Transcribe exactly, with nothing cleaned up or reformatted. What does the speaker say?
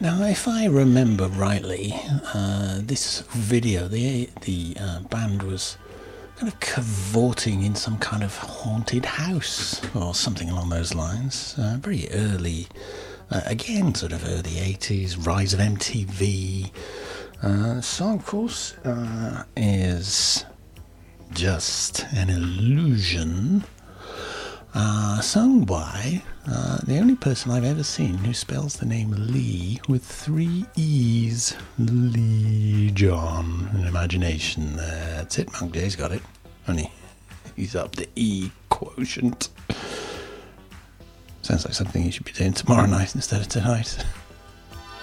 Now, if I remember rightly, uh, this video, the the uh, band was kind of cavorting in some kind of haunted house or something along those lines. Uh, very early, uh, again, sort of early eighties, rise of M T V. Uh, song, of course, uh, is Just an Illusion. Uh, sung by uh, the only person I've ever seen who spells the name Lee with three E's. Lee John. An imagination. That's it. Monk J's got it. Only he's up the E quotient. Sounds like something he should be doing tomorrow night instead of tonight.